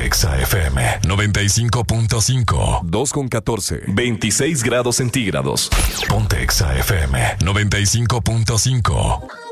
Exa FM 95.5. 2:14. 26 grados centígrados. Ponte Exa FM 95.5.